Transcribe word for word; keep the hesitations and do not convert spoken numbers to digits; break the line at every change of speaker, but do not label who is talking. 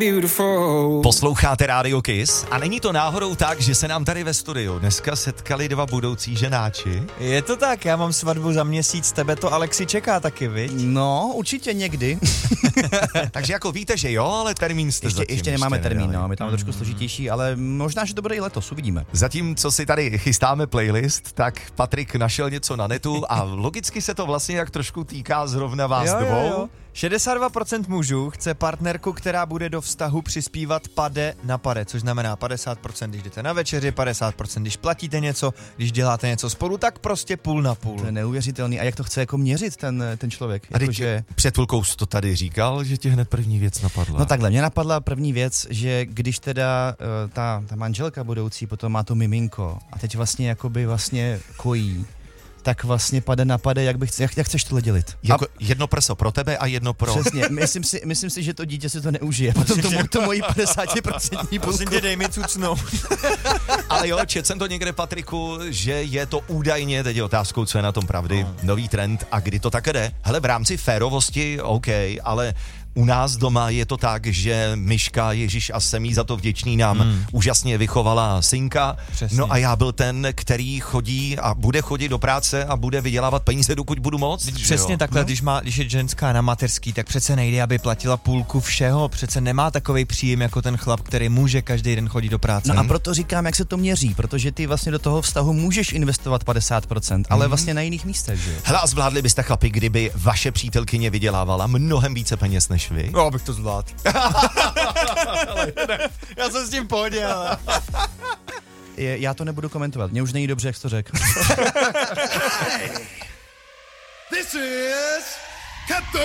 Posloucháte Radio Kiss a není to náhodou tak, že se nám tady ve studiu dneska setkali dva budoucí ženáči?
Je to tak, já mám svatbu za měsíc, tebe to Alexi čeká taky, viď?
No, určitě někdy.
Takže jako víte, že jo, ale termín jste
ještě,
zatím
ještě nemáme
ještě
termín,
nedali.
no, my tam mm. trošku složitější, ale možná, že to bude i letos, uvidíme.
Zatím, co si tady chystáme playlist, tak Patrik našel něco na netu a logicky se to vlastně jak trošku týká zrovna vás
jo,
dvou.
Jo, jo. šedesát dva procent mužů chce partnerku, která bude do vztahu přispívat pade na pade, což znamená padesát procent, když jdete na večeři, padesát procent, když platíte něco, když děláte něco spolu, tak prostě půl na půl.
To je neuvěřitelný. A jak to chce jako měřit ten, ten člověk?
A
Jako, že...
Před chvilkou jsi to tady říkal, že tě hned první věc napadla.
No takhle, mě napadla první věc, že když teda uh, ta, ta manželka budoucí potom má to miminko a teď vlastně jakoby vlastně kojí, tak vlastně pade na pade, jak, bych, jak, jak chceš tohle dělit?
Jako
A...
jedno prso pro tebe a jedno pro...
Přesně, myslím si, myslím si, že to dítě si to neužije, potom to, to mojí padesát procent půlku.
Prosím tě, dej mi cucnou.
Ale jo, četl jsem to někde, Patriku, že je to údajně, teď je otázkou, co je na tom pravdy, no. nový trend a kdy to tak jde. Hele, v rámci férovosti, OK, ale u nás doma je to tak, že Myška, Ježíš a jsem jí za to vděčný, nám hmm. úžasně vychovala synka. Přesně. No a já byl ten, který chodí a bude chodit do práce a bude vydělávat peníze, dokud budu moct.
Přesně takhle, no. když, má, když je ženská na mateřský, tak přece nejde, aby platila půlku všeho. Přece nemá takovej příjem jako ten chlap, který může každý den chodit do práce.
No a proto říkám, jak se to měří, protože ty vlastně do toho vztahu můžeš investovat padesát procent, ale
hmm.
vlastně na jiných místech, že jo?
Hele, a zvládli byste, chlapi, kdyby vaše přítelkyně vydělávala mnohem více peněz než vy?
No, abych to zvládl. Já jsem s tím pohodě, ale...
Je, já to nebudu komentovat, mně už není dobře, jak jsi to řekl.
This is